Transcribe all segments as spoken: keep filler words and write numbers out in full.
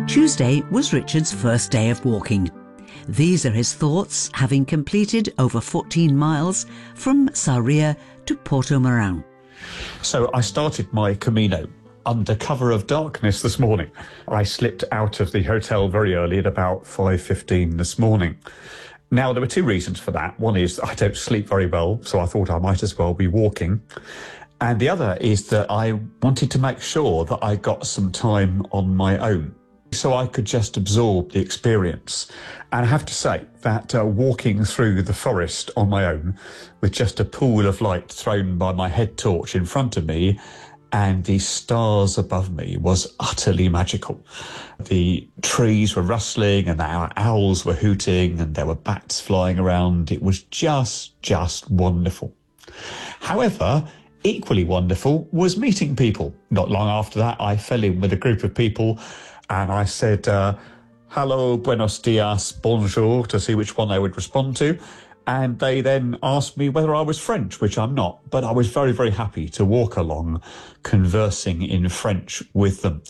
Tuesday was Richard's first day of walking. These are his thoughts, having completed over fourteen miles from Sarria to Porto-Marão. So I started my Camino under cover of darkness this morning. I slipped out of the hotel very early at about five fifteen this morning. Now, there were two reasons for that. One is that I don't sleep very well, so I thought I might as well be walking. And the other is that I wanted to make sure that I got some time on my own, so I could just absorb the experience. And I have to say that uh, walking through the forest on my own with just a pool of light thrown by my head torch in front of me and the stars above me was utterly magical. The trees were rustling and our owls were hooting and there were bats flying around. It was just, just wonderful. However, equally wonderful was meeting people. Not long after that, I fell in with a group of people and I said, uh, hello, buenos dias, bonjour, to see which one they would respond to. And they then asked me whether I was French, which I'm not, but I was very, very happy to walk along conversing in French with them.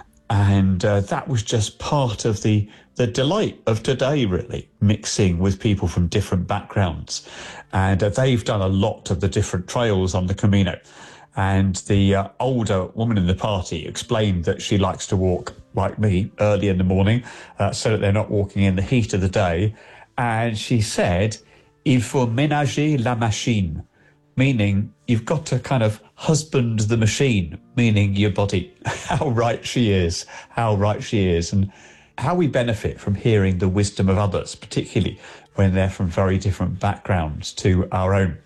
And uh, that was just part of the, the delight of today, really, mixing with people from different backgrounds. And uh, they've done a lot of the different trails on the Camino. And the uh, older woman in the party explained that she likes to walk, like me, early in the morning, uh, so that they're not walking in the heat of the day. And she said, il faut ménager la machine, meaning you've got to kind of husband the machine, meaning your body. How right she is, how right she is, and how we benefit from hearing the wisdom of others, particularly when they're from very different backgrounds to our own.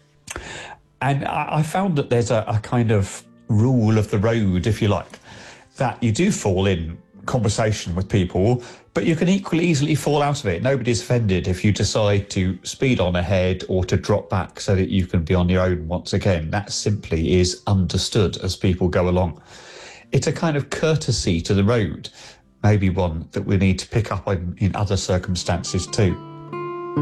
And I found that there's a, a kind of rule of the road, if you like, that you do fall in conversation with people, but you can equally easily fall out of it. Nobody's offended if you decide to speed on ahead or to drop back so that you can be on your own once again. That simply is understood as people go along. It's a kind of courtesy to the road, maybe one that we need to pick up on in other circumstances too.